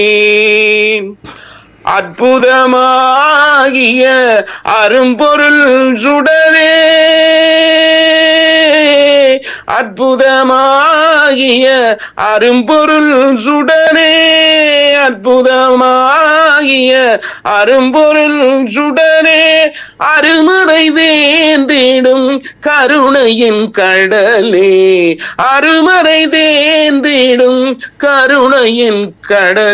அற்புதமாகிய அரும்பொருள் சுடரே, அற்புதமாகிய அரும்பொருள் சுடரே, அற்புதமாகிய அரும்பொருள் சுடரே, அருமறை தேர்ந்திடும் கருணையின் கடலே, அருமறை தேர்ந்திடும் கருணையின் கடலே.